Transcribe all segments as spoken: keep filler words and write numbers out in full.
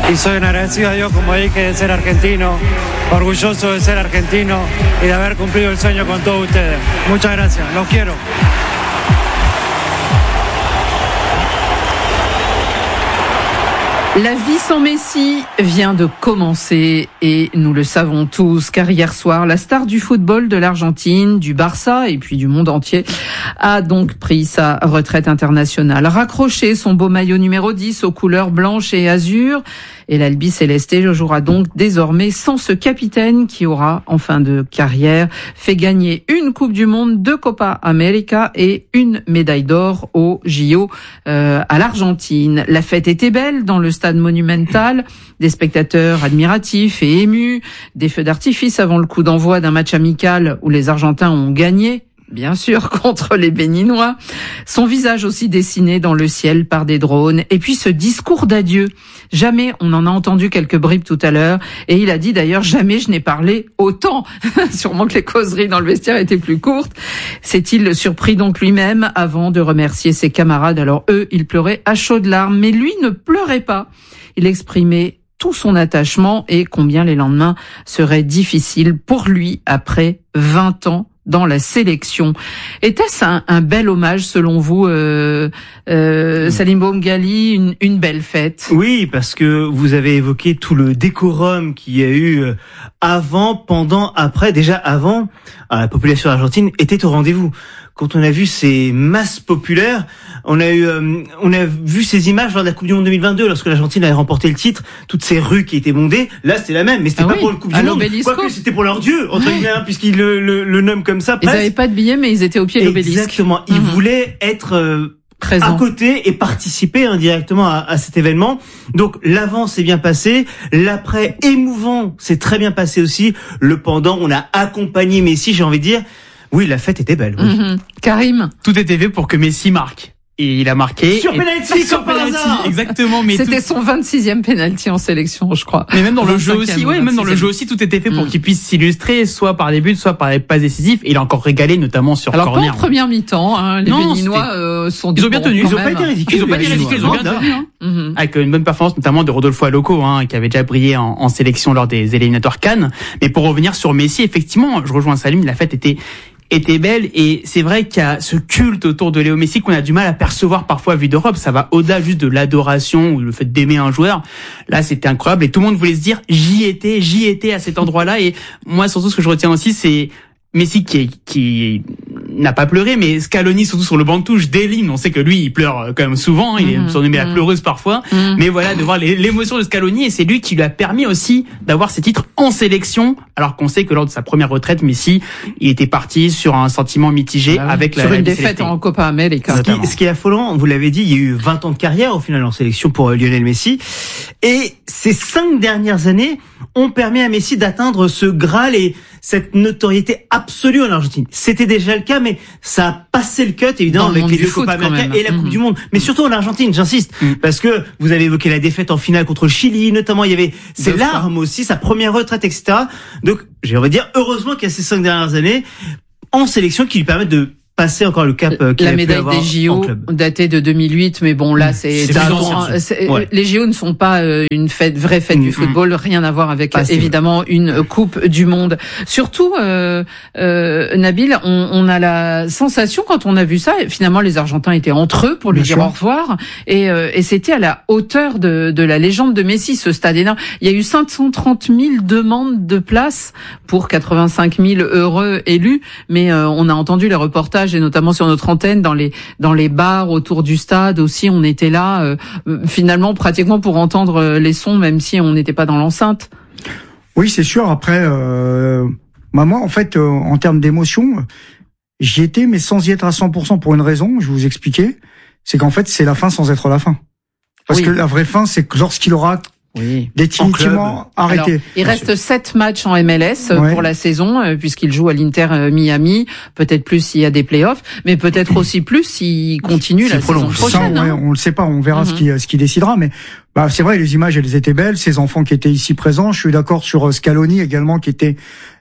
y soy agradecido a Dios, como dije, de ser argentino, orgulloso de ser argentino y de haber cumplido el sueño con todos ustedes. Muchas gracias, los quiero. La vie sans Messi vient de commencer et nous le savons tous, car hier soir, la star du football de l'Argentine, du Barça et puis du monde entier a donc pris sa retraite internationale. Raccroché son beau maillot numéro dix aux couleurs blanches et azur, et l'Albi Céleste jouera donc désormais sans ce capitaine qui aura, en fin de carrière, fait gagner une Coupe du Monde, deux Copa América et une médaille d'or au J O euh, à l'Argentine. La fête était belle dans le stade monumental, des spectateurs admiratifs et émus, des feux d'artifice avant le coup d'envoi d'un match amical où les Argentins ont gagné, bien sûr, contre les Béninois. Son visage aussi dessiné dans le ciel par des drones. Et puis ce discours d'adieu. Jamais, on en a entendu quelques bribes tout à l'heure. Et il a dit d'ailleurs, jamais je n'ai parlé autant. Sûrement que les causeries dans le vestiaire étaient plus courtes. S'est-il surpris donc lui-même avant de remercier ses camarades? Alors eux, ils pleuraient à chaudes larmes. Mais lui ne pleurait pas. Il exprimait tout son attachement et combien les lendemains seraient difficiles pour lui après vingt ans dans la sélection. Était-ce un, un bel hommage selon vous, euh, euh, Salim Boumgali, une, une belle fête? Oui, parce que vous avez évoqué tout le décorum qu'il y a eu avant, pendant, après. Déjà avant, la population argentine était au rendez-vous. Quand on a vu ces masses populaires, on a eu, euh, on a vu ces images lors de la Coupe du Monde deux mille vingt-deux, lorsque l'Argentine avait remporté le titre, toutes ces rues qui étaient bondées. Là, c'était la même, mais c'était ah pas oui, pour le Coupe du Monde. Quoique c'était pour leur dieu, entre guillemets, hein, puisqu'ils le, le, le nomment comme ça. Ils n'avaient pas de billets, mais ils étaient au pied de l'obélisque. Exactement. Ils mmh. voulaient être euh, présents à côté et participer indirectement à, à cet événement. Donc l'avant s'est bien passé, l'après émouvant s'est très bien passé aussi. Le pendant, on a accompagné Messi, j'ai envie de dire. Oui, la fête était belle. Oui. Mmh. Karim, tout était fait pour que Messi marque. Et il a marqué. Sur penalty, sur penalty, exactement. Mais c'était tout... son vingt-sixième penalty en sélection, je crois. Mais même dans le jeu aussi, ouais, même dans le jeu aussi, tout était fait pour mmh. qu'il puisse s'illustrer, soit par des buts, soit par des passes décisives. Et il a encore régalé, notamment sur Alors, corner. Alors, pas en première mi-temps, hein, les non, Béninois euh, sont. Ils ont bien tenu. Ils ont pas été ridicules. Ils ont pas été ridicules. Ils ont bien tenu. Hein. Mmh. Avec une bonne performance, notamment de Rodolfo Alocco, hein, qui avait déjà brillé en, en sélection lors des éliminatoires Cannes. Mais pour revenir sur Messi, effectivement, je rejoins Salim, la fête était était belle, et c'est vrai qu'il y a ce culte autour de Léo Messi qu'on a du mal à percevoir parfois vu d'Europe. Ça va au-delà juste de l'adoration ou le fait d'aimer un joueur. Là, c'était incroyable et tout le monde voulait se dire j'y étais, j'y étais à cet endroit-là. Et moi, surtout, ce que je retiens aussi, c'est Messi qui, qui n'a pas pleuré, mais Scaloni, surtout sur le banc de touche, dès l'hymne, on sait que lui, il pleure quand même souvent, il est mmh, surnommé mmh. la pleureuse parfois, mmh. mais voilà, de voir l'émotion de Scaloni, et c'est lui qui lui a permis aussi d'avoir ses titres en sélection, alors qu'on sait que lors de sa première retraite, Messi, il était parti sur un sentiment mitigé ah oui. avec sur la Sur une la défaite en Copa América. Ce qui, ce qui est affolant, vous l'avez dit, il y a eu vingt ans de carrière au final en sélection pour Lionel Messi, et ces cinq dernières années ont permis à Messi d'atteindre ce Graal et cette notoriété absolue en Argentine. C'était déjà le cas, mais ça a passé le cut, évidemment, avec les deux Copa América et la Coupe mmh. du Monde. Mais surtout en Argentine, j'insiste, mmh. parce que vous avez évoqué la défaite en finale contre le Chili, notamment, il y avait ses larmes aussi, sa première retraite, et cetera. Donc, j'ai envie de dire, heureusement qu'il y a ces cinq dernières années en sélection qui lui permettent de passer encore le cap qu'il la a médaille pu avoir des J O datée de deux mille huit, mais bon là c'est, c'est ancien, c'est ouais. les J O ne sont pas une fête vraie fête mmh, du football, rien à voir avec pas évidemment vrai. Une Coupe du Monde. Surtout euh, euh, Nabil, on, on a la sensation quand on a vu ça, finalement les Argentins étaient entre eux pour lui Bien dire sûr. Au revoir et, euh, et c'était à la hauteur de, de la légende de Messi, ce stade énorme. Il y a eu cinq cent trente mille demandes de places pour quatre-vingt-cinq mille heureux élus, mais euh, on a entendu les reportages et notamment sur notre antenne, dans les dans les bars autour du stade aussi, on était là euh, finalement pratiquement pour entendre les sons, même si on n'était pas dans l'enceinte. Oui, c'est sûr. Après, euh, bah moi, en fait, euh, en termes d'émotion, j'y étais, mais sans y être à cent pour cent pour une raison. Je vais vous expliquer. C'est qu'en fait, c'est la fin sans être la fin. Parce oui. que la vraie fin, c'est que lorsqu'il aura Oui. définitivement arrêté. Alors, il reste sept matchs en M L S ouais. pour la saison, puisqu'il joue à l'Inter Miami. Peut-être plus s'il y a des playoffs, mais peut-être aussi plus s'il continue la saison prochaine. Ça, ouais, hein. on le sait pas, on verra mm-hmm. ce qui ce qui décidera. Mais bah c'est vrai, les images elles étaient belles. Ces enfants qui étaient ici présents. Je suis d'accord sur Scaloni également, qui était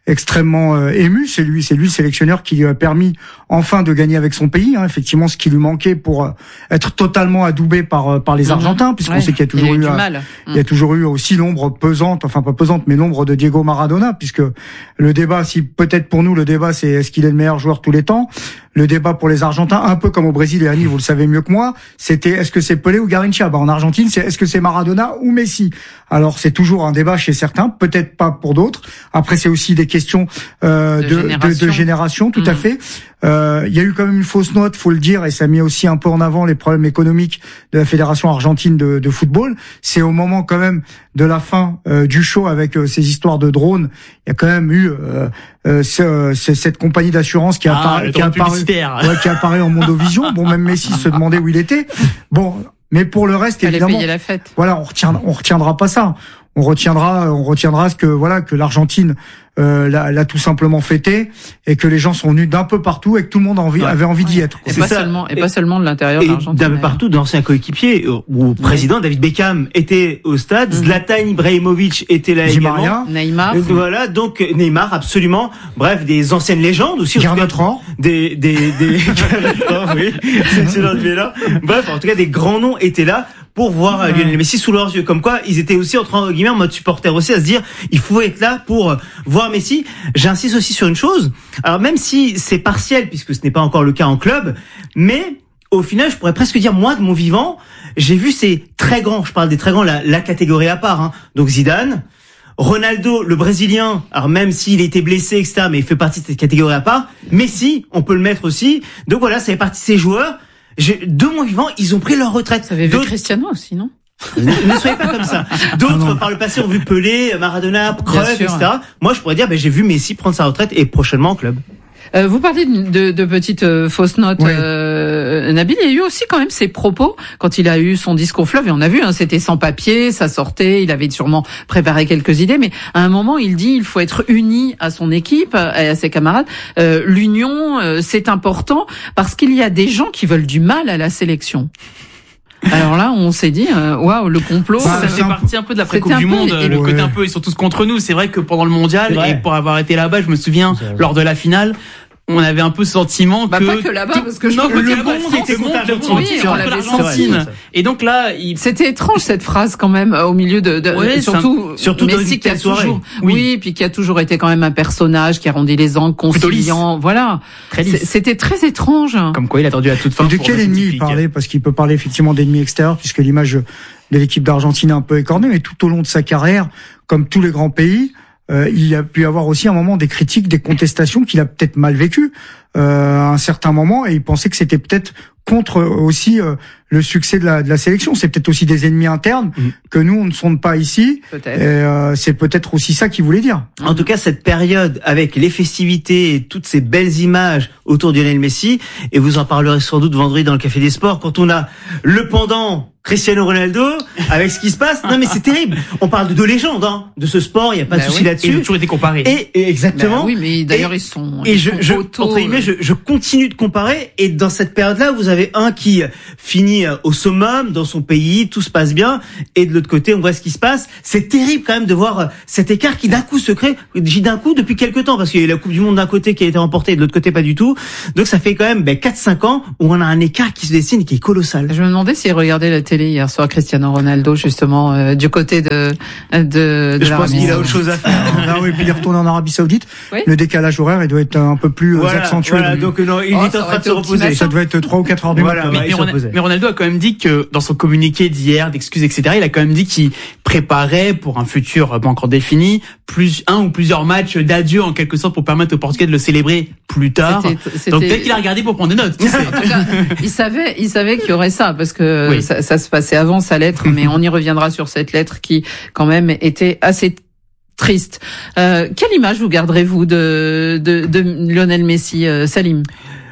extrêmement euh, ému. C'est lui, c'est lui le sélectionneur qui lui a permis enfin de gagner avec son pays. Hein, effectivement, ce qui lui manquait pour euh, être totalement adoubé par par les mmh. Argentins, puisqu'on ouais. sait qu'il y a toujours il y a eu, eu mal. il y a toujours eu aussi l'ombre pesante, enfin pas pesante, mais l'ombre de Diego Maradona, puisque le débat, si peut-être pour nous le débat, c'est est-ce qu'il est le meilleur joueur de tous les temps. Le débat pour les Argentins, un peu comme au Brésil, et Annie, vous le savez mieux que moi, c'était est-ce que c'est Pelé ou Garrincha. Bah, en Argentine, c'est est-ce que c'est Maradona ou Messi. Alors c'est toujours un débat chez certains, peut-être pas pour d'autres. Après c'est aussi des questions euh, de, de, génération. de, de génération, tout mmh. à fait. Euh, il y a eu quand même une fausse note, faut le dire, et ça a mis aussi un peu en avant les problèmes économiques de la Fédération argentine de, de football. C'est au moment quand même de la fin euh, du show avec euh, ces histoires de drones. Il y a quand même eu euh, euh, ce, ce, cette compagnie d'assurance qui, ah, appara- qui, apparaît, ouais, qui apparaît en Mondovision. Bon, même Messi se demandait où il était. Bon, mais pour le reste, Fallait évidemment, payer la fête. Voilà, on retiendra, on retiendra pas ça. On retiendra, on retiendra ce que voilà que l'Argentine euh, l'a, l'a tout simplement fêté et que les gens sont venus d'un peu partout et que tout le monde a envie, ouais. avait envie ouais. d'y être. Et pas ça. seulement, et, et pas seulement de l'intérieur de l'Argentine. D'un peu partout, d'anciens coéquipiers ou président ouais. David Beckham était au stade, mm-hmm. Zlatan Ibrahimovic était là également. Maria. Neymar. Et voilà, donc Neymar absolument. Bref, des anciennes légendes aussi. Garnatran. Des des des. Garnatran, oui. C'est excellent de là. Bref, en tout cas, des grands noms étaient là pour voir ouais. Lionel Messi sous leurs yeux. Comme quoi, ils étaient aussi en train, en mode supporter aussi, à se dire, il faut être là pour voir Messi. J'insiste aussi sur une chose. Alors, même si c'est partiel, puisque ce n'est pas encore le cas en club, mais au final, je pourrais presque dire, moi, de mon vivant, j'ai vu ces très grands, je parle des très grands, la, la catégorie à part, hein. Donc Zidane, Ronaldo, le Brésilien, alors même s'il était blessé, et cetera, mais il fait partie de cette catégorie à part. Messi, on peut le mettre aussi. Donc voilà, ça fait partie de ces joueurs. J'ai, de mon vivant, ils ont pris leur retraite. Vous avez vu Cristiano aussi, non? ne, ne soyez pas comme ça. D'autres, par le passé, ont vu Pelé, Maradona, Cruyff, et cetera. Moi, je pourrais dire, ben, j'ai vu Messi prendre sa retraite et prochainement en club. Euh, vous parlez de, de, de petites euh, fausses notes, oui. euh, Nabil. Il y a eu aussi quand même ses propos quand il a eu son discours fleuve, et on a vu, hein, c'était sans papier, ça sortait, il avait sûrement préparé quelques idées, mais à un moment, il dit il faut être uni à son équipe et à ses camarades. Euh, l'union, euh, c'est important parce qu'il y a des gens qui veulent du mal à la sélection. Alors là, on s'est dit, waouh, wow, le complot. Ça fait partie un peu de la pré-coupe du monde, le ouais. côté un peu, ils sont tous contre nous. C'est vrai que pendant le mondial, et pour avoir été là-bas, je me souviens, lors de la finale, on avait un peu ce sentiment bah que pas que là-bas, parce que je non, crois que le monde était contre le monde, oui, on l'avait senti. Et donc là, il... c'était étrange cette phrase quand même au milieu de, de ouais, surtout, un... surtout Messi qui a toujours, oui. oui, puis qui a toujours été quand même un personnage qui arrondit les angles, conciliant, voilà. Très lisse. C'était très étrange. Comme quoi, il a attendu à toute fin. De quel ennemi il parlait? Parce qu'il peut parler effectivement d'ennemis extérieurs, puisque l'image de l'équipe d'Argentine est un peu écornée, mais tout au long de sa carrière, comme tous les grands pays, Euh, il a pu avoir aussi un moment des critiques, des contestations qu'il a peut-être mal vécues euh, à un certain moment, et il pensait que c'était peut-être contre aussi euh, le succès de la, de la sélection. C'est peut-être aussi des ennemis internes mmh. que nous on ne sonde pas ici. Peut-être. Et euh, c'est peut-être aussi ça qu'il voulait dire. En mmh. tout cas, cette période avec les festivités et toutes ces belles images autour de Lionel Messi, et vous en parlerez sans doute vendredi dans le Café des Sports, quand on a le pendant Cristiano Ronaldo, avec ce qui se passe. Non mais c'est terrible. On parle de deux légendes, hein, de ce sport, il n'y a pas bah de souci oui. là-dessus. Ils ont toujours été comparés. Et, et exactement. Bah oui, mais d'ailleurs et, ils sont. Et ils je, sont je, auto, entre guillemets, je, je continue de comparer. Et dans cette période-là, vous avez un qui finit au summum dans son pays, tout se passe bien, et de l'autre côté, on voit ce qui se passe. C'est terrible quand même de voir cet écart qui d'un coup se crée. J'ai d'un coup depuis quelques temps, parce qu'il y a eu la Coupe du Monde d'un côté qui a été remportée, et de l'autre côté pas du tout. Donc ça fait quand même ben, quatre cinq ans où on a un écart qui se dessine, qui est colossal. Je me demandais s'il regardait la télé hier soir, Cristiano Ronaldo, justement, euh, du côté de de, de je pense qu'il a autre chose à faire. Ah oui, puis il est retourné en Arabie Saoudite. Oui. Le décalage horaire, il doit être un peu plus voilà, accentué. Voilà, donc non, il oh, est en train de se reposer. Ça devait être trois ou quatre heures du voilà, matin. Mais, mais, mais Ronaldo a quand même dit que dans son communiqué d'hier, d'excuses, et cetera, il a quand même dit qu'il préparait pour un futur pas encore défini, plus un ou plusieurs matchs d'adieu en quelque sorte pour permettre au Portugais de le célébrer plus tard. C'était, c'était... Donc peut-être qu'il a regardé pour prendre des notes. En tout cas, il savait, il savait qu'il y aurait ça parce que oui. ça, ça se passait avant sa lettre, mais on y reviendra sur cette lettre qui, quand même, était assez triste. Euh, quelle image vous garderez-vous de, de, de Lionel Messi, euh, Salim?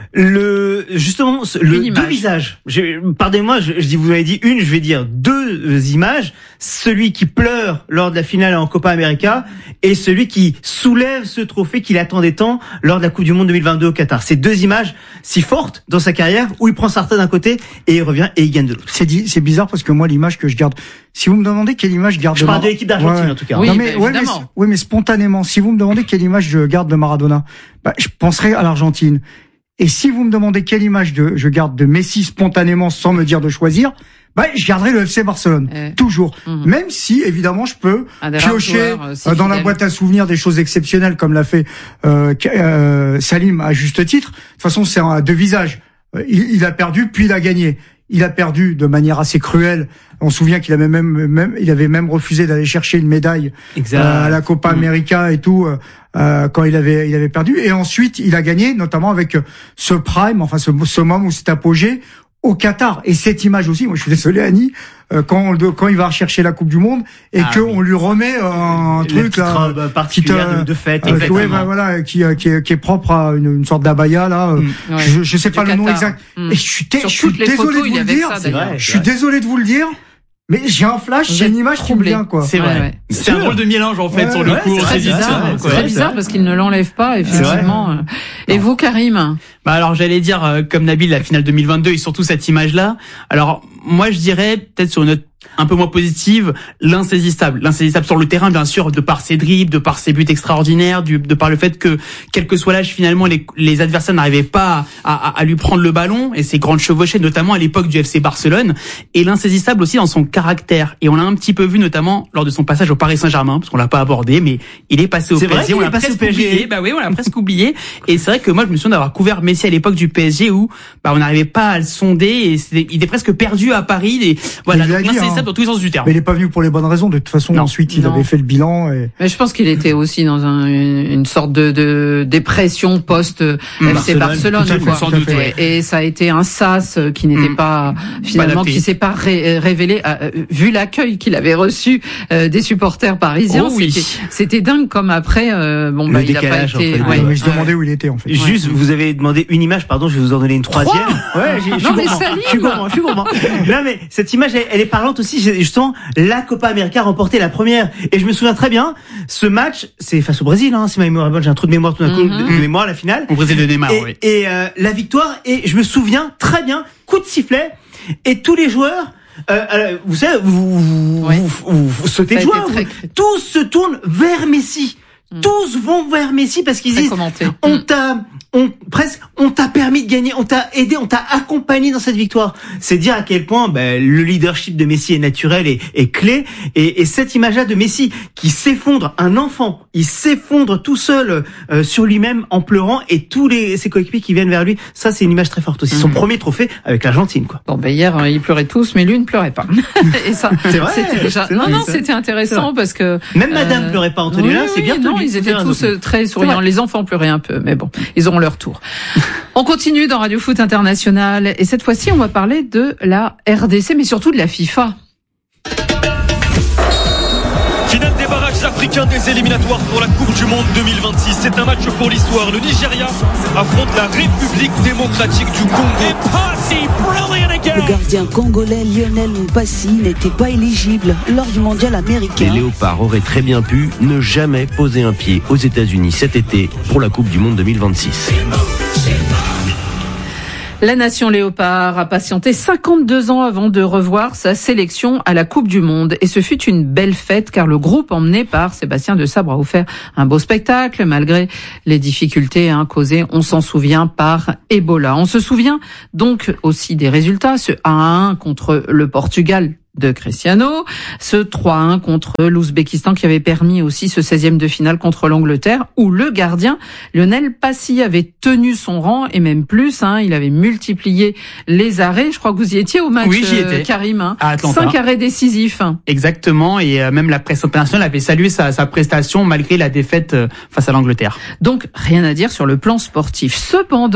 le justement le deux visages. Je, pardonnez-moi, je, je dis vous m'avez dit une, je vais dire deux images. Celui qui pleure lors de la finale en Copa América et celui qui soulève ce trophée qu'il attendait tant lors de la Coupe du Monde deux mille vingt-deux au Qatar. C'est deux images si fortes dans sa carrière où il prend sa retraite d'un côté et il revient et il gagne de l'autre. C'est dit, c'est bizarre parce que moi l'image que je garde, si vous me demandez quelle image je garde, je de parle Mar- de l'équipe d'Argentine ouais. en tout cas. Oui, non mais, bah, ouais, mais oui mais spontanément, si vous me demandez quelle image je garde de Maradona, bah, je penserai à l'Argentine. Et si vous me demandez quelle image de, je garde de Messi spontanément sans me dire de choisir, bah, je garderai le F C Barcelone. Euh, toujours. Mmh. Même si, évidemment, je peux piocher joueurs, euh, dans la boîte à souvenirs des choses exceptionnelles comme l'a fait euh, euh, Salim à juste titre. De toute façon, c'est un deux visages. Il, il a perdu, puis il a gagné. Il a perdu de manière assez cruelle. On se souvient qu'il avait même, même, il avait même refusé d'aller chercher une médaille euh, à la Copa mmh. América et tout euh, quand il avait, il avait perdu. Et ensuite, il a gagné, notamment avec ce prime, enfin ce, ce moment où c'est apogée au Qatar. Et cette image aussi, moi je suis désolé Annie, euh, quand on, quand il va rechercher la Coupe du Monde et ah, que oui. on lui remet un le truc là, robe particulière de, de fête, euh, exactement. Ouais, bah, voilà, qui, qui, est, qui est propre à une, une sorte d'abaya là. Mmh, ouais. Je, je sais du pas Qatar. Le nom exact. Mmh. Et je suis, je suis désolé photos, de vous le dire. Ça, vrai, je suis désolé de vous le dire. Mais j'ai un flash, j'ai une image qui me vient, quoi. C'est vrai. Ouais, ouais. C'est un drôle de mélange, en fait, ouais, sur le ouais, coup. C'est très bizarre, c'est très bizarre parce qu'il ne l'enlève pas, effectivement. Et vous, Karim? Bah, alors, j'allais dire, euh, comme Nabil, la finale deux mille vingt-deux et surtout cette image-là. Alors, moi, je dirais, peut-être sur une note un peu moins positive, l'insaisissable. L'insaisissable sur le terrain, bien sûr, de par ses dribbles, de par ses buts extraordinaires, du, de par le fait que, quel que soit l'âge, finalement, les, les adversaires n'arrivaient pas à, à, à lui prendre le ballon et ses grandes chevauchées, notamment à l'époque du F C Barcelone. Et l'insaisissable aussi dans son caractère. Et on l'a un petit peu vu, notamment, lors de son passage au Paris Saint-Germain, parce qu'on l'a pas abordé, mais il est passé au c'est P S G, vrai, on l'a presque oublié. Bah oui, on l'a presque oublié. Et c'est vrai que moi, je me souviens d'avoir couvert Messi à l'époque du P S G où, bah, on n'arrivait pas à le sonder et c'était, il était presque perdu à Paris. Et voilà, donc l'insaisissable hein. dans tous les sens du terme. Mais il est pas venu pour les bonnes raisons. De toute façon, non. ensuite, il non. avait fait le bilan. Et... Mais je pense qu'il était aussi dans un, une, une sorte de, de dépression post mmh. F C Barcelone, Barcelone quoi. Sans doute, ouais. Et ça a été un sas qui n'était mmh. pas finalement, pas qui s'est pas ré, révélé. Euh, vu l'accueil qu'il avait reçu euh, des supporters parisiens, oh, oui. c'était, c'était dingue. Comme après, euh, bon, bah, il a pas été. En fait, ouais. Mais je demandais où il était en fait. Juste, ouais. vous avez demandé une image. Pardon, je vais vous en donner une troisième. Ouais, j'ai, je suis gourmand. Je suis gourmand. Je suis gourmand. Non, mais cette image, elle, elle est parlante aussi. Justement, la Copa América a remporté la première. Et je me souviens très bien, ce match, c'est face au Brésil, hein, c'est ma mémoire bonne, j'ai un trou de mémoire tout d'un coup, mm-hmm. de, de mémoire, la finale. Au Brésil de Neymar, et, oui. Et euh, la victoire, et je me souviens très bien, coup de sifflet, et tous les joueurs, euh, alors, vous savez, vous, vous, ouais. vous, vous, vous sautez de joie, vous, tous se tournent vers Messi. Mmh. Tous vont vers Messi parce qu'ils disent on mmh. t'a on presque on t'a permis de gagner, on t'a aidé, on t'a accompagné dans cette victoire. C'est dire à quel point ben, le leadership de Messi est naturel et, et clé. Et, et cette image-là de Messi qui s'effondre, un enfant, il s'effondre tout seul euh, sur lui-même en pleurant et tous les ses coéquipiers qui viennent vers lui. Ça, c'est une image très forte aussi. Mmh. Son premier trophée avec l'Argentine, quoi. Bon, ben hier ils pleuraient tous, mais lui ne pleurait pas. Et ça, c'est vrai. C'était déjà... Non, non, c'était intéressant parce que même Madame euh... pleurait pas, Antonella. Oui, c'est bien. Non, ils étaient tous très souriants. Les enfants pleuraient un peu, mais bon, ils auront leur tour. On continue dans Radio Foot International et cette fois-ci, on va parler de la R D C, mais surtout de la FIFA. Finale des barrages africains des éliminatoires pour la Coupe du Monde deux mille vingt-six. C'est un match pour l'histoire. Le Nigeria affronte la République démocratique du Congo. Le gardien congolais Lionel Mpassi n'était pas éligible lors du mondial américain. Les Léopards auraient très bien pu ne jamais poser un pied aux États-Unis cet été pour la Coupe du Monde deux mille vingt-six. La nation léopard a patienté cinquante-deux ans avant de revoir sa sélection à la Coupe du Monde. Et ce fut une belle fête car le groupe emmené par Sébastien Desabre a offert un beau spectacle malgré les difficultés hein, causées, on s'en souvient, par Ebola. On se souvient donc aussi des résultats, ce un à un contre le Portugal de Cristiano, ce trois à un contre l'Ouzbékistan qui avait permis aussi ce seizième de finale contre l'Angleterre où le gardien Lionel Mpassi avait tenu son rang et même plus, hein, il avait multiplié les arrêts. Je crois que vous y étiez au match, oui, j'y étais. Euh, Karim, hein. À Atlanta. Cinq arrêts décisifs. Exactement, et euh, même la presse internationale avait salué sa, sa prestation malgré la défaite euh, face à l'Angleterre. Donc rien à dire sur le plan sportif. Cependant,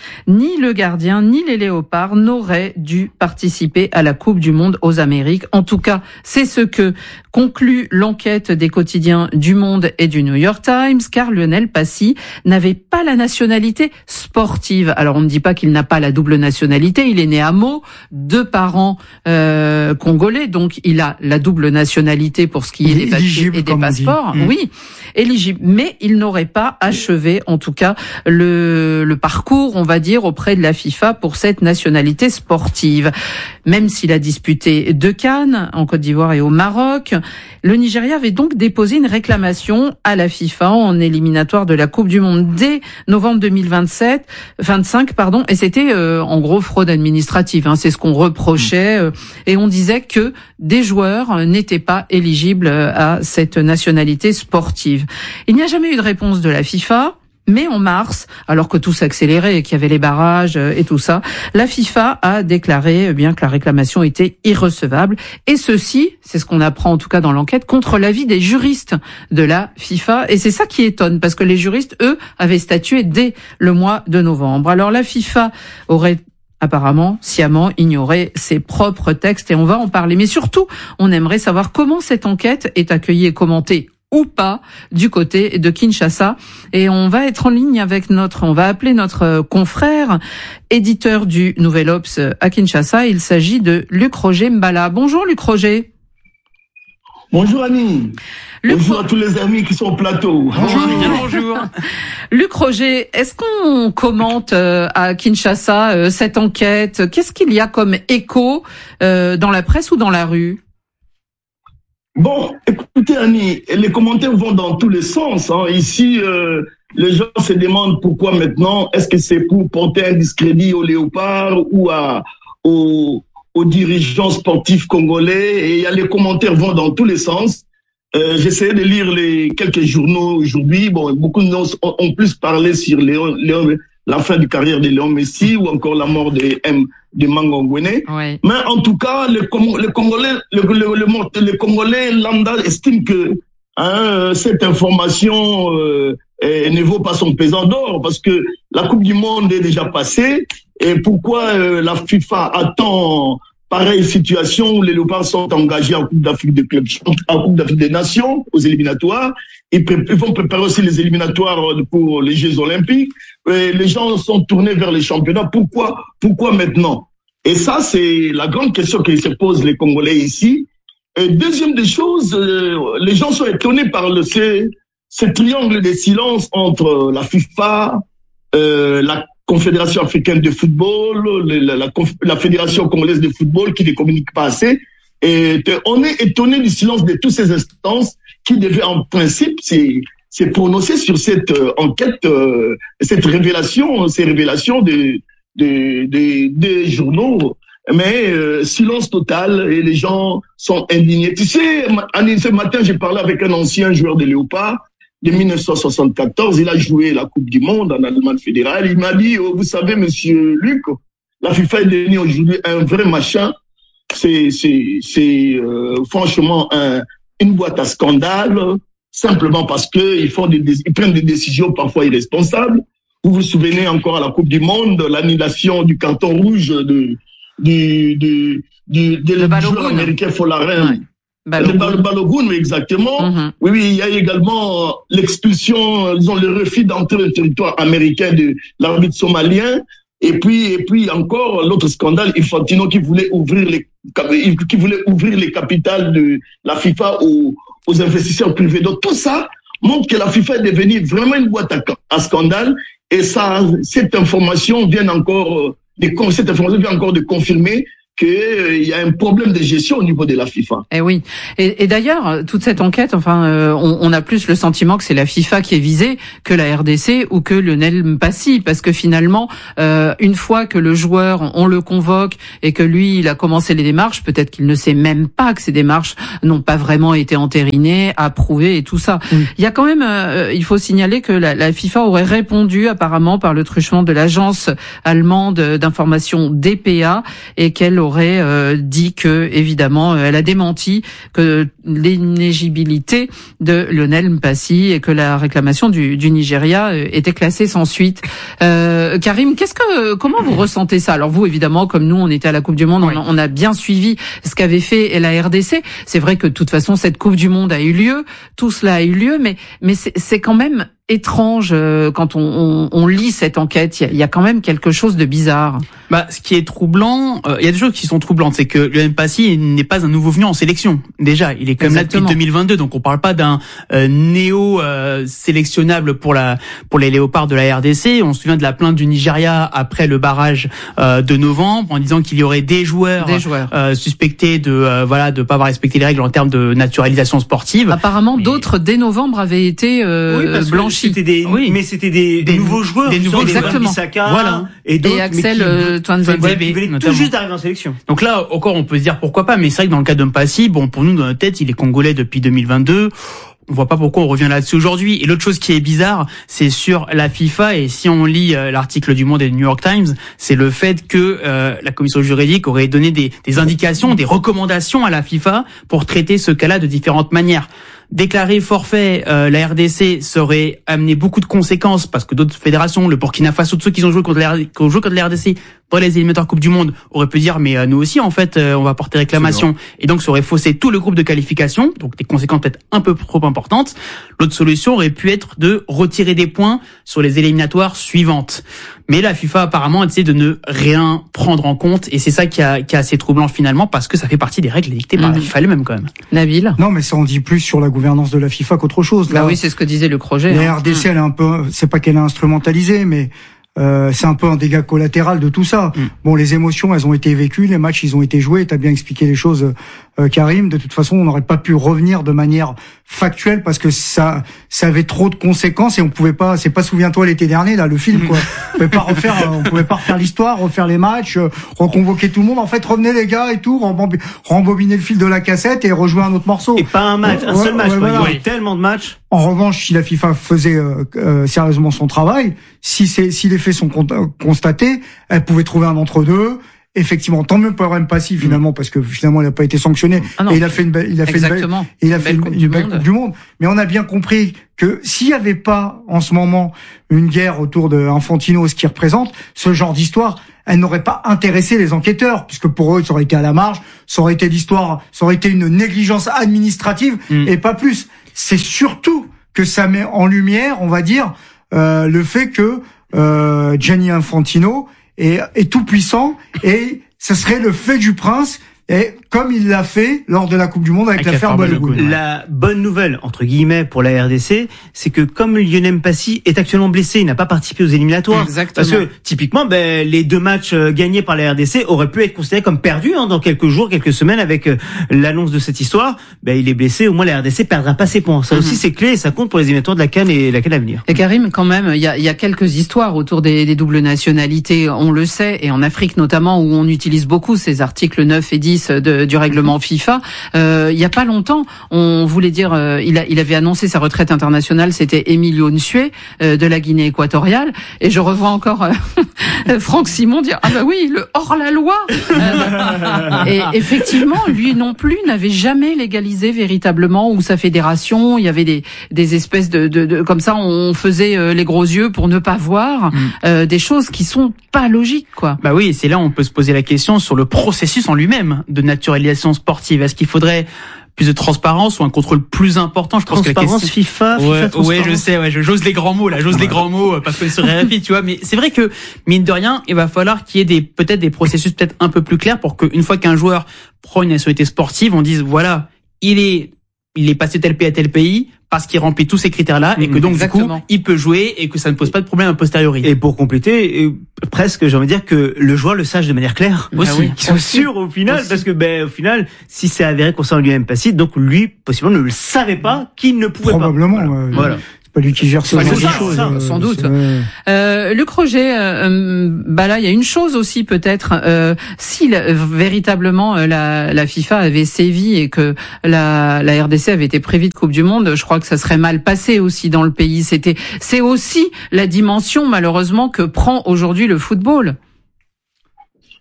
ni le gardien, ni les léopards n'auraient dû participer à la Coupe du Monde aux Amériques. En tout cas, c'est ce que conclut l'enquête des quotidiens du Monde et du New York Times, car Lionel Passy n'avait pas la nationalité sportive. Alors on ne dit pas qu'il n'a pas la double nationalité, il est né à Meaux, deux parents euh, congolais, donc il a la double nationalité pour ce qui est des papiers et des passeports. Mmh. Oui, éligible, mais il n'aurait pas achevé, en tout cas, le, le parcours, on va dire, auprès de la FIFA pour cette nationalité sportive. Même s'il a disputé deux CAN en Côte d'Ivoire et au Maroc, le Nigeria avait donc déposé une réclamation à la FIFA en éliminatoire de la Coupe du Monde dès novembre deux mille vingt-sept, vingt-cinq, pardon, et c'était euh, en gros fraude administrative. Hein, c'est ce qu'on reprochait, euh, et on disait que des joueurs n'étaient pas éligibles à cette nationalité sportive. Il n'y a jamais eu de réponse de la FIFA. Mais en mars, alors que tout s'accélérait et qu'il y avait les barrages et tout ça, la FIFA a déclaré eh bien que la réclamation était irrecevable. Et ceci, c'est ce qu'on apprend en tout cas dans l'enquête, contre l'avis des juristes de la FIFA. Et c'est ça qui étonne, parce que les juristes, eux, avaient statué dès le mois de novembre. Alors la FIFA aurait apparemment sciemment ignoré ses propres textes, et on va en parler. Mais surtout, on aimerait savoir comment cette enquête est accueillie et commentée ou pas du côté de Kinshasa, et on va être en ligne avec notre, on va appeler notre confrère, éditeur du Nouvel Obs à Kinshasa. Il s'agit de Luc Roger Mbala. Bonjour Luc Roger. Bonjour Annie. Luc bonjour Ro... à tous les amis qui sont au plateau. Bonjour. Bonjour. Luc Roger, est-ce qu'on commente euh, à Kinshasa euh, cette enquête? Qu'est-ce qu'il y a comme écho euh, dans la presse ou dans la rue? Bon, écoutez Annie, les commentaires vont dans tous les sens. Hein. Ici, euh, les gens se demandent pourquoi maintenant. Est-ce que c'est pour porter un discrédit aux léopards ou à, aux, aux dirigeants sportifs congolais? Et y a, les commentaires vont dans tous les sens. Euh, J'essayais de lire les quelques journaux aujourd'hui. Bon, beaucoup de gens ont, ont plus parlé sur Léon, Léon, la fin de carrière de Léon Messi ou encore la mort de M. de Mangongwene. Oui. Mais en tout cas, les, les Congolais, le, le, le, les Congolais lambda estiment que hein, cette information euh, ne vaut pas son pesant d'or, parce que la Coupe du Monde est déjà passée. Et pourquoi euh, la FIFA attend pareille situation où les Léopards sont engagés en Coupe d'Afrique des clubs, en Coupe d'Afrique des Nations, aux éliminatoires. Ils, ils vont préparer aussi les éliminatoires pour les Jeux Olympiques. Et les gens sont tournés vers les championnats. Pourquoi, pourquoi maintenant? Et ça, c'est la grande question que se posent les Congolais ici. Et deuxième des choses, euh, les gens sont étonnés par le, ce, ce triangle de silence entre la FIFA, euh, la Confédération africaine de football, la, la, la Fédération congolaise de football qui ne communique pas assez. Et on est étonné du silence de toutes ces instances qui devaient en principe se prononcer sur cette euh, enquête, euh, cette révélation, ces révélations de, de, de, des journaux. Mais euh, silence total et les gens sont indignés. Tu sais, ce matin, j'ai parlé avec un ancien joueur de Léopard de mille neuf cent soixante-quatorze. Il a joué la Coupe du Monde en Allemagne fédérale. Il m'a dit, oh, vous savez, monsieur Luc, la FIFA est devenue aujourd'hui un vrai machin. C'est, c'est, c'est euh, franchement un, une boîte à scandale, simplement parce que ils font des, ils prennent des décisions parfois irresponsables. Vous vous souvenez encore à la Coupe du Monde, l'annulation du carton rouge de du du du de le joueur américain Folarin. Ouais. Balogun. Le Balogun, oui, exactement. Mm-hmm. Oui, oui, il y a également l'expulsion, disons, le refus d'entrer dans le territoire américain de l'arbitre somalien. Et puis, et puis encore l'autre scandale, Infantino qui voulait ouvrir les, qui voulait ouvrir les capitales de la FIFA aux, aux investisseurs privés. Donc tout ça montre que la FIFA est devenue vraiment une boîte à, à scandale. Et ça, cette information vient encore de, cette information vient encore de confirmer qu'il euh, y a un problème de gestion au niveau de la FIFA. Eh oui. Et, et d'ailleurs, toute cette enquête, enfin, euh, on, on a plus le sentiment que c'est la FIFA qui est visée que la R D C ou que Lionel Mpassi, parce que finalement, euh, une fois que le joueur, on le convoque et que lui, il a commencé les démarches, peut-être qu'il ne sait même pas que ces démarches n'ont pas vraiment été entérinées, approuvées et tout ça. Oui. Il y a quand même, euh, il faut signaler que la, la FIFA aurait répondu apparemment par le truchement de l'agence allemande d'information D P A et qu'elle aurait euh, dit que, évidemment, elle a démenti que l'inéligibilité de Lionel Mpassi et que la réclamation du, du Nigeria était classée sans suite. Euh, Karim, qu'est-ce que, comment vous ressentez ça? Alors vous, évidemment, comme nous, on était à la Coupe du Monde, oui. on, on a bien suivi ce qu'avait fait la R D C. C'est vrai que de toute façon, cette Coupe du Monde a eu lieu, tout cela a eu lieu, mais mais c'est, c'est quand même étrange euh, quand on, on, on lit cette enquête. Il y, y a quand même quelque chose de bizarre. Bah, ce qui est troublant, il euh, y a des choses qui sont troublantes, c'est que Lionel Mpassi n'est pas un nouveau venu en sélection. Déjà, il est quand même là depuis deux mille vingt-deux, donc on parle pas d'un euh, néo euh, sélectionnable pour la pour les Léopards de la R D C. On se souvient de la plainte du Nigeria après le barrage euh, de novembre, en disant qu'il y aurait des joueurs, des joueurs. Euh, suspectés de euh, voilà de pas avoir respecté les règles en termes de naturalisation sportive. Apparemment, mais... d'autres dès novembre avaient été euh, oui, blanchis. C'était des, oui. mais c'était des, des nouveaux joueurs, des nouveaux exactement. Bissaka, voilà. Et, et Axel euh, Twanzebe, qui venaient tout juste d'arriver en sélection. Donc là, encore, on peut se dire pourquoi pas, mais c'est vrai que dans le cas de Mpassi, bon, pour nous, dans notre tête, il est congolais depuis deux mille vingt-deux. On voit pas pourquoi on revient là-dessus aujourd'hui. Et l'autre chose qui est bizarre, c'est sur la FIFA, et si on lit euh, l'article du Monde et du New York Times, c'est le fait que euh, la commission juridique aurait donné des, des indications, des recommandations à la FIFA pour traiter ce cas-là de différentes manières. Déclarer forfait, euh, la R D C serait amené beaucoup de conséquences parce que d'autres fédérations, le Burkina Faso, tous ceux qui ont joué contre la, qui ont joué contre la R D C dans les éliminatoires Coupe du Monde, auraient pu dire mais euh, nous aussi en fait euh, on va porter réclamation, et donc ça aurait faussé tout le groupe de qualification, donc des conséquences peut-être un peu trop importantes. L'autre solution aurait pu être de retirer des points sur les éliminatoires suivantes. Mais la FIFA apparemment a décidé de ne rien prendre en compte, et c'est ça qui, a, qui est assez troublant finalement, parce que ça fait partie des règles dictées par mmh. la FIFA elle-même quand même. Nabil ? Non, mais ça en dit plus sur la gouvernance de la FIFA qu'autre chose. Là, bah oui, c'est ce que disait le Creuset. La hein. R D C, elle est un peu, c'est pas qu'elle est instrumentalisée, mais euh, c'est un peu un dégât collatéral de tout ça. Mmh. Bon, les émotions, elles ont été vécues, les matchs, ils ont été joués. T'as bien expliqué les choses, euh, Karim. De toute façon, on n'aurait pas pu revenir de manière factuelle parce que ça, ça avait trop de conséquences et on pouvait pas. C'est pas souviens-toi l'été dernier là, le film quoi. On pouvait pas refaire, on pouvait pas refaire l'histoire, refaire les matchs, euh, reconvoquer tout le monde. En fait, revenez les gars et tout, rembobiner le fil de la cassette et rejouer un autre morceau. Et pas un match, un ouais, seul match. Ouais, quoi. voilà. Il y avait tellement de matchs. En revanche, si la FIFA faisait euh, euh, sérieusement son travail, si c'est si les faits sont constatés, elle pouvait trouver un entre-deux. Effectivement, tant mieux pour Mpassi finalement, mmh. parce que finalement il n'a pas été sanctionné. Ah et il a fait une belle, il a fait une belle, il a fait une, une belle Coupe du Monde. Mais on a bien compris que s'il n'y avait pas en ce moment une guerre autour de Infantino, ce qu'il représente, ce genre d'histoire, elle n'aurait pas intéressé les enquêteurs, puisque pour eux ça aurait été à la marge, ça aurait été l'histoire, ça aurait été une négligence administrative mmh. et pas plus. C'est surtout que ça met en lumière, on va dire, euh, le fait que euh, Gianni Infantino est, est tout puissant, et ce serait le fait du prince, et comme il l'a fait lors de la Coupe du Monde avec, avec l'affaire Balogun. Ouais. La bonne nouvelle, entre guillemets, pour la R D C, c'est que comme Lionel Mpassi est actuellement blessé, il n'a pas participé aux éliminatoires. Exactement. Parce que, typiquement, ben, les deux matchs gagnés par la R D C auraient pu être considérés comme perdus hein, dans quelques jours, quelques semaines, avec euh, l'annonce de cette histoire. Ben, il est blessé, au moins la R D C perdra pas ses points. Ça mm-hmm. aussi, c'est clé, et ça compte pour les éliminatoires de la CAN et la CAN à venir. Et Karim, quand même, il y a, y a quelques histoires autour des, des doubles nationalités, on le sait, et en Afrique notamment, où on utilise beaucoup ces articles neuf et dix de, du règlement FIFA. Euh, il y a pas longtemps, on voulait dire, euh, il, a, il avait annoncé sa retraite internationale, c'était Emilio Nsué euh, de la Guinée équatoriale, et je revois encore euh, Franck Simon dire ah bah oui, le hors-la-loi. Euh, et effectivement, lui non plus n'avait jamais légalisé véritablement, ou sa fédération, il y avait des des espèces de, de, de comme ça, on faisait euh, les gros yeux pour ne pas voir mm. euh, des choses qui sont pas logiques quoi. Bah oui, c'est là où on peut se poser la question sur le processus en lui-même de naturalisation sportive. Est-ce qu'il faudrait plus de transparence ou un contrôle plus important? Je pense que la question FIFA, FIFA ouais, ouais, je sais, ouais, je j'ose les grands mots là, j'ose ouais. les grands mots parce que sur R F I, tu vois, mais c'est vrai que mine de rien, il va falloir qu'il y ait des peut-être des processus peut-être un peu plus clairs pour qu'une fois qu'un joueur prend une nationalité sportive, on dise voilà, il est il est passé tel pays à tel pays parce qu'il remplit tous ces critères-là, et que donc Exactement. du coup il peut jouer et que ça ne pose pas de problème a posteriori. Et pour compléter, presque j'ai envie de dire que le joueur le sache de manière claire, aussi, ah oui. qu'il soit sûr au final, aussi. Parce que ben au final, si c'est avéré concernant Lionel Mpassi, donc lui possiblement ne le savait pas qu'il ne pouvait Probablement, pas. Probablement. Voilà. voilà. Pas lui qui gère ce genre de choses. Ça, sans doute. Euh, Luc Roger, euh, bah là, il y a une chose aussi peut-être. Euh, si la, véritablement la, la FIFA avait sévi et que la, la R D C avait été prévue de Coupe du Monde, je crois que ça serait mal passé aussi dans le pays. C'était, c'est aussi la dimension malheureusement que prend aujourd'hui le football.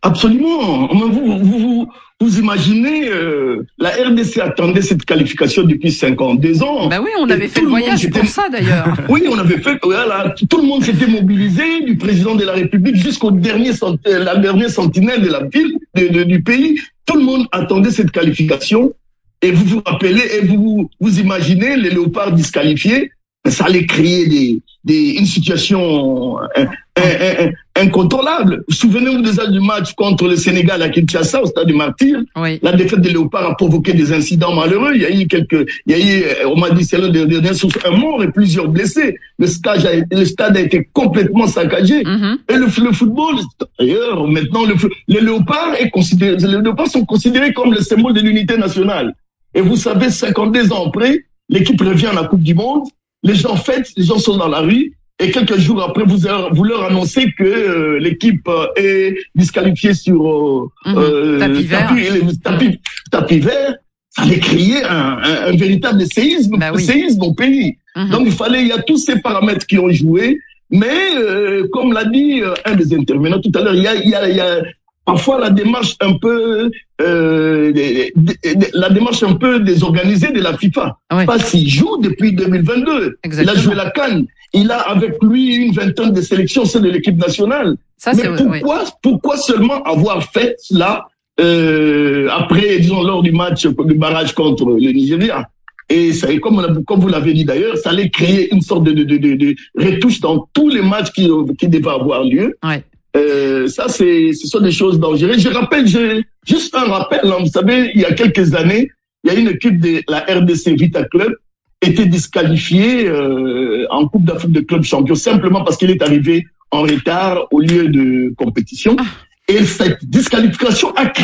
Absolument. Vous, vous, vous, vous imaginez, euh, la R D C attendait cette qualification depuis cinquante-deux ans. Ben oui, on avait fait le voyage pour ça d'ailleurs. Oui, on avait fait, voilà, tout le monde s'était mobilisé, du président de la République jusqu'au dernier, la dernière sentinelle de la ville, de, de, du pays. Tout le monde attendait cette qualification. Et vous vous rappelez, et vous vous imaginez les léopards disqualifiés. Ça allait créer des, des, une situation un, un, un, incontrôlable. Souvenez-vous déjà du match contre le Sénégal à Kinshasa, au stade du Martyr. Oui. La défaite des Léopards a provoqué des incidents malheureux. Il y a eu quelques, il y a eu, on m'a dit, c'est l'un des dernières sources, un mort et plusieurs blessés. Le stade a, le stade a été complètement saccagé. Mm-hmm. Et le, le football, d'ailleurs, maintenant, le, les Léopards est considéré, les Léopards sont considérés comme le symbole de l'unité nationale. Et vous savez, cinquante-deux ans après, l'équipe revient à la Coupe du Monde. Les gens fêtent, les gens sont dans la rue, et quelques jours après, vous, vous leur annoncez que euh, l'équipe euh, est disqualifiée sur euh, mmh, euh, tapis vert. Tapis, tapis, tapis vert. Ça allait créer un, un, un véritable séisme, bah oui. séisme au pays. Mmh. Donc il fallait, il y a tous ces paramètres qui ont joué, mais euh, comme l'a dit euh, un des intervenants tout à l'heure, il y a, il y a, il y a parfois la démarche un peu euh, de, de, de, la démarche un peu désorganisée de la FIFA. Oui. Parce qu'il joue depuis deux mille vingt-deux. Exactement. Il a joué la CAN. Il a avec lui une vingtaine de sélections, c'est de l'équipe nationale. Ça, Mais c'est, pourquoi, oui. pourquoi seulement avoir fait cela euh, après, disons, lors du match du barrage contre le Nigeria? Et ça, comme, on a, comme vous l'avez dit d'ailleurs, ça allait créer une sorte de, de, de, de, de retouche dans tous les matchs qui, qui devaient avoir lieu. Ouais. Euh, ça, c'est, ce sont des choses dangereuses. Je rappelle, j'ai juste un rappel. Hein, vous savez, il y a quelques années, il y a une équipe de la R D C Vita Club était disqualifiée euh, en Coupe d'Afrique de club champion simplement parce qu'il est arrivé en retard au lieu de compétition. Ah. Et cette disqualification a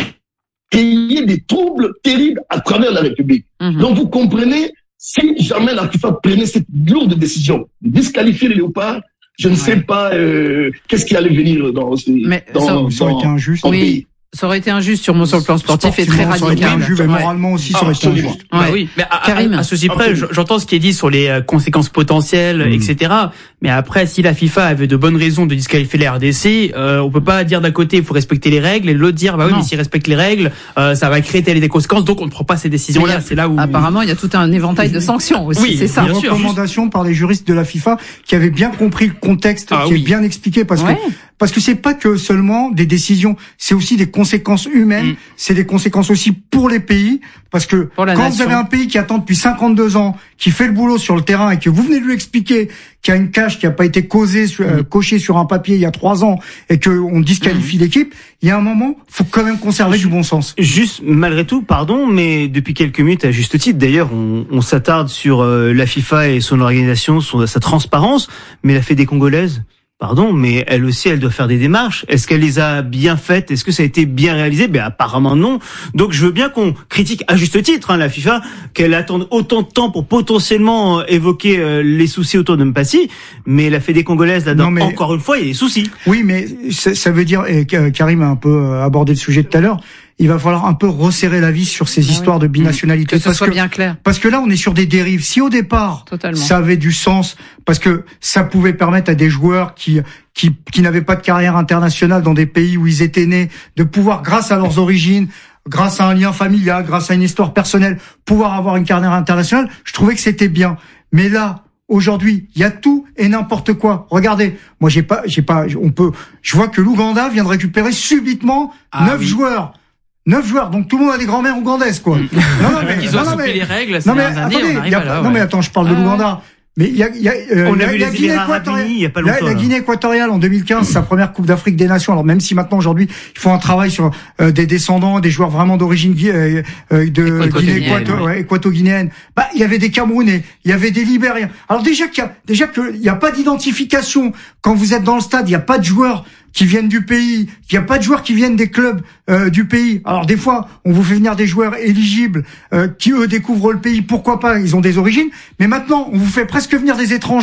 créé des troubles terribles à travers la République. Mm-hmm. Donc, vous comprenez, si jamais la FIFA prenait cette lourde décision de disqualifier les Léopards, je ne ouais. sais pas euh, qu'est-ce qui allait venir dans ces mais dans, ça, dans, ça aurait été injuste. Oui, pays. Ça aurait été injuste sur, sur le plan sportif et très radical. Ça aurait été injuste, mais moralement aussi, ça aurait été injuste. Bah oui, mais à, à, à ceci près, j'entends ce qui est dit sur les conséquences potentielles, mmh. et cetera. Mais après, si la FIFA avait de bonnes raisons de disqualifier la R D C, euh, on peut pas dire d'un côté il faut respecter les règles et de l'autre dire bah oui, non. mais s'il respecte les règles, euh, ça va créer telle et des conséquences, donc on ne prend pas ces décisions-là. C'est là où apparemment il y a tout un éventail de sanctions aussi. Oui, c'est ça. Une recommandation par les juristes de la FIFA qui avaient bien compris le contexte, ah, qui oui. est bien expliqué parce ouais. que parce que c'est pas que seulement des décisions, c'est aussi des conséquences humaines, mmh. c'est des conséquences aussi pour les pays, parce que quand nation. vous avez un pays qui attend depuis cinquante-deux ans, qui fait le boulot sur le terrain et que vous venez de lui expliquer qu'il y a une cache qui n'a pas été causée, mmh. euh, cochée sur un papier il y a trois ans et que on disqualifie mmh. l'équipe, il y a un moment, faut quand même conserver du bon sens. Juste, malgré tout, pardon, mais depuis quelques minutes, à juste titre, d'ailleurs, on, on s'attarde sur euh, la FIFA et son organisation, son, sa transparence, mais la Fédé congolaise. Pardon, mais elle aussi, elle doit faire des démarches. Est-ce qu'elle les a bien faites? Est-ce que ça a été bien réalisé? Ben apparemment non. Donc je veux bien qu'on critique à juste titre hein, la FIFA, qu'elle attende autant de temps pour potentiellement euh, évoquer euh, les soucis autour de Mpassi, mais la Fédé congolaise là-dedans, mais... encore une fois, il y a des soucis. Oui, mais ça, ça veut dire, et Karim a un peu abordé le sujet tout à l'heure, il va falloir un peu resserrer la vis sur ces oui. histoires de binationalité. Que ce soit que, bien clair. Parce que là, on est sur des dérives. Si au départ, Totalement. ça avait du sens, parce que ça pouvait permettre à des joueurs qui qui, qui n'avaient pas de carrière internationale dans des pays où ils étaient nés, de pouvoir, grâce à leurs origines, grâce à un lien familial, grâce à une histoire personnelle, pouvoir avoir une carrière internationale, je trouvais que c'était bien. Mais là, aujourd'hui, il y a tout et n'importe quoi. Regardez, moi j'ai pas, j'ai pas, on peut, je vois que l'Ouganda vient de récupérer subitement ah, neuf oui. joueurs. Neuf joueurs, donc tout le monde a des grands-mères ougandaises, quoi. non, non, mais, ils ont non, mais, les règles, non, mais, attendez, années, on arrive a, là, ouais. non, mais attends, je parle de l'Ouganda. Mais il y a, il y a, euh, on a la, vu la les Guinée équatoriale, il y a pas longtemps. La, la Guinée équatoriale en deux mille quinze, sa première Coupe d'Afrique des Nations. Alors même si maintenant aujourd'hui ils font un travail sur euh, des descendants, des joueurs vraiment d'origine euh, euh, de Guinée équato- ouais, équato-guinéenne, bah il y avait des Camerounais, il y avait des Libériens. Alors déjà qu'il y a, déjà que il y a pas d'identification quand vous êtes dans le stade, il y a pas de joueurs qui viennent du pays, il n'y a pas de joueurs qui viennent des clubs euh, du pays. Alors des fois, on vous fait venir des joueurs éligibles euh, qui eux découvrent le pays, pourquoi pas, ils ont des origines. Mais maintenant, on vous fait presque venir des étrangers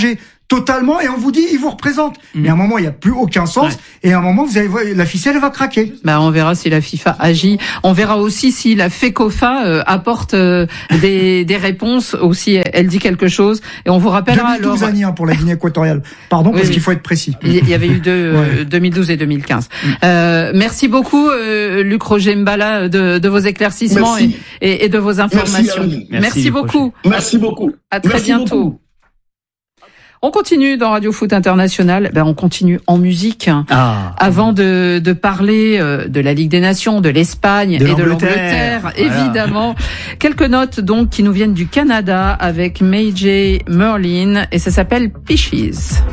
totalement et on vous dit, il vous représente. Mmh. Mais à un moment, il n'y a plus aucun sens ouais. et à un moment, vous allez, la ficelle va craquer. Bah, on verra si la FIFA agit. On verra aussi si la FECOFA euh, apporte euh, des, des réponses, aussi elle dit quelque chose. Et on vous rappellera deux mille douze alors... années hein, pour la Guinée équatoriale. Pardon, oui, parce oui. qu'il faut être précis. Il y avait eu deux, ouais. euh, deux mille douze et deux mille quinze. Mmh. Euh, merci beaucoup, euh, Luc Roger Mbala, de, de vos éclaircissements et, et, et de vos informations. Merci, merci, merci beaucoup. Merci beaucoup. À très merci bientôt. Beaucoup. On continue dans Radio Foot International. Ben, on continue en musique. Ah. Avant de, de parler euh, de la Ligue des Nations, de l'Espagne de et de l'Angleterre, voilà. Évidemment. Quelques notes donc qui nous viennent du Canada avec May J. Merlin et ça s'appelle Peaches.